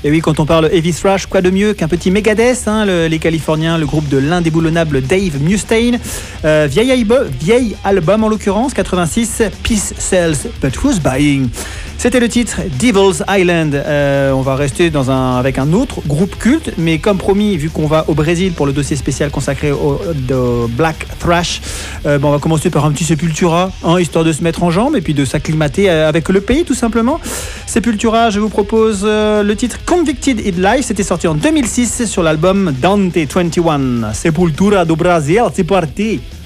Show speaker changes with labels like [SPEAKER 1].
[SPEAKER 1] Et oui, quand on parle heavy thrash, quoi de mieux qu'un petit Megadeth, hein, les Californiens, le groupe de l'indéboulonnable Dave Mustaine. Vieil album en l'occurrence, 86, Peace Sells But Who's Buying. C'était le titre Devil's Island. On va rester avec un autre groupe culte, mais comme promis, vu qu'on va au Brésil pour le dossier spécial consacré au Black Thrash, on va commencer par un petit Sepultura, hein, histoire de se mettre en jambes et puis de s'acclimater avec le pays tout simplement. Sepultura, je vous propose le titre Convicted in Life, c'était sorti en 2006 sur l'album Dante 21. Sepultura do Brasil, c'est parti.